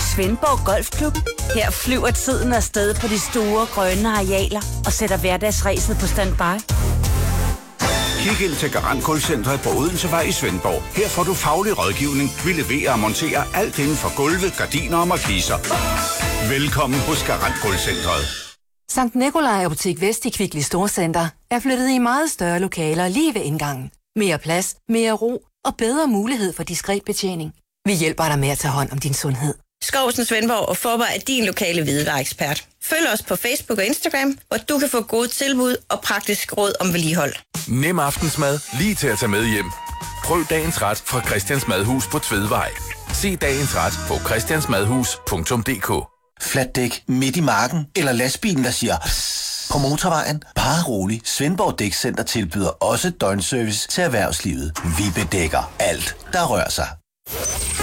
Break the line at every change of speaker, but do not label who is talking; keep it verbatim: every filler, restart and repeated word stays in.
Svendborg Golfklub. Her flyver tiden afsted på de store grønne arealer og sætter hverdagsræset på standby.
Kig ind til Garant Gulvcentret på Odensevej i Svendborg. Her får du faglig rådgivning, vi leverer og monterer alt inden for gulve, gardiner og markiser. Velkommen hos Garant Gulvcentret.
Sankt Nikolaj Apotek Vest i Kvickly Storcenter er flyttet i meget større lokaler lige ved indgangen. Mere plads, mere ro og bedre mulighed for diskret betjening. Vi hjælper dig med at tage hånd om din sundhed.
Skovsen Svendborg og Forborg er din lokale hvidevareekspert. Følg os på Facebook og Instagram, hvor du kan få gode tilbud og praktisk råd om vedligehold.
Nem aftensmad lige til at tage med hjem. Prøv dagens ret fra Christians Madhus på Tvedvej. Se dagens ret på christiansmadhus punktum d k.
Flatdæk midt i marken eller lastbilen, der siger på motorvejen. Bare rolig. Svendborg Dækcenter tilbyder også døgnservice til erhvervslivet. Vi bedækker alt, der rører sig.